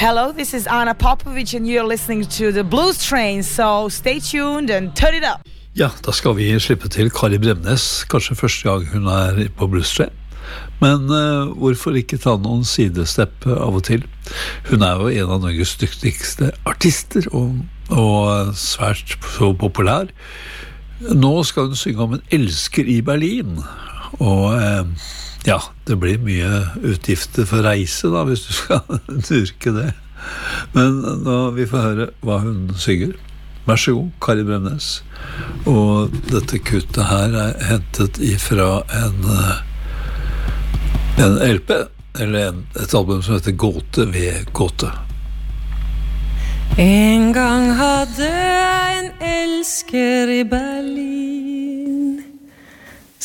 Hello, this is Anna Popovic and you're listening to the Blues Train, so stay tuned and turn it up. Ja, da skal vi slippe til Kari Bremnes, kanskje første gang hun på Blues Train. Men hvorfor ikke ta noen sidestepp av og til? Hun jo en av Norges dyktigste artister og svært så populær. Nå skal hun synge om en elsker I Berlin, og ja, det blir mye utgifter for reise da, hvis du skal dyrke det. Men nå vi får høre hva hun synger. Vær så god, Kari Bremnes. Og dette kuttet her hentet ifra en LP, eller et album som heter Gåte ved Gåte. En gang hadde jeg en elsker I Berlin.